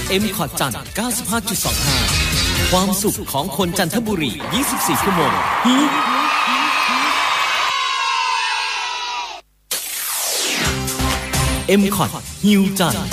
M-Cot จันทร์ 95.25 ความสุขของคนจันทบุรี 24 ชั่วโมงM-Cot ฮิวจันทร์